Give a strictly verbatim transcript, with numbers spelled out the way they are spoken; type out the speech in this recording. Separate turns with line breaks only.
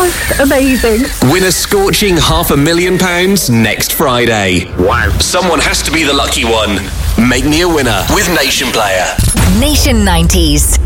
gosh, amazing.
Win a scorching half a million pounds next Friday. Wow. Someone has to be the lucky one. Make me a winner with Nation Player.
Nation nineties.